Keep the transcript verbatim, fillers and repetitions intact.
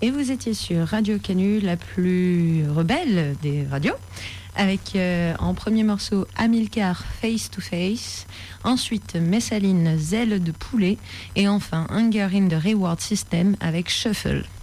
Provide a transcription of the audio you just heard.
Et vous étiez sur Radio Canu, la plus rebelle des radios, avec euh, en premier morceau Amilcar Face to Face, ensuite Messaline Zèle de poulet, et enfin Hunger in the Reward System avec Shuffle.